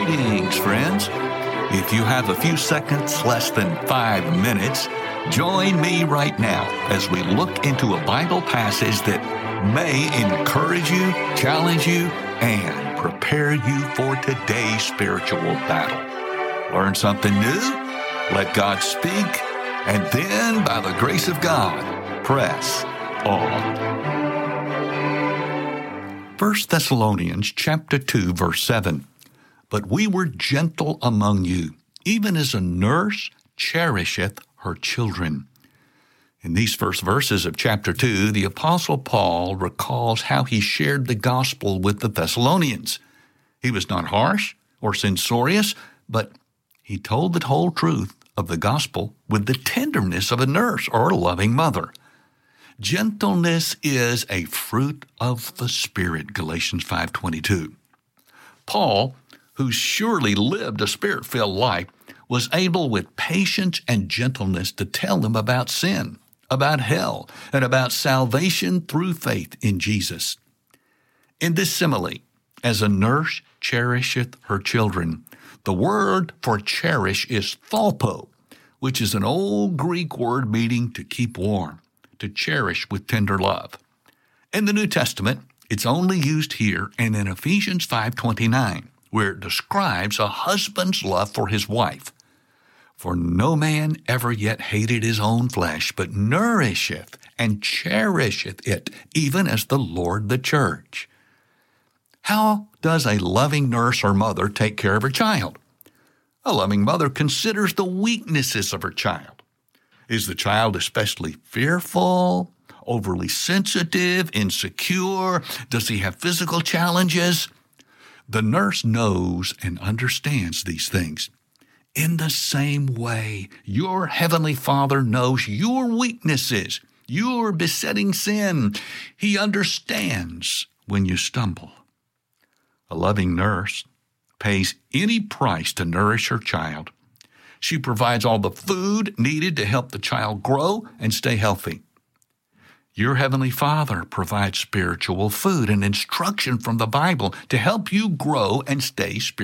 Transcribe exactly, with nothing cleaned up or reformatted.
Greetings, friends. If you have a few seconds, less than five minutes, join me right now as we look into a Bible passage that may encourage you, challenge you, and prepare you for today's spiritual battle. Learn something new, let God speak, and then, by the grace of God, press on. First Thessalonians chapter two, verse seven. But we were gentle among you, even as a nurse cherisheth her children. In these first verses of chapter two, the Apostle Paul recalls how he shared the gospel with the Thessalonians. He was not harsh or censorious, but he told the whole truth of the gospel with the tenderness of a nurse or a loving mother. Gentleness is a fruit of the Spirit, Galatians five twenty-two. Paul, who surely lived a Spirit-filled life, was able with patience and gentleness to tell them about sin, about hell, and about salvation through faith in Jesus. In this simile, as a nurse cherisheth her children, the word for cherish is thalpo, which is an old Greek word meaning to keep warm, to cherish with tender love. In the New Testament, it's only used here and in Ephesians five twenty-nine, where it describes a husband's love for his wife. For no man ever yet hated his own flesh, but nourisheth and cherisheth it, even as the Lord the church. How does a loving nurse or mother take care of her child? A loving mother considers the weaknesses of her child. Is the child especially fearful, overly sensitive, insecure? Does he have physical challenges? The nurse knows and understands these things. In the same way, your Heavenly Father knows your weaknesses, your besetting sin. He understands when you stumble. A loving nurse pays any price to nourish her child. She provides all the food needed to help the child grow and stay healthy. Your Heavenly Father provides spiritual food and instruction from the Bible to help you grow and stay spiritual.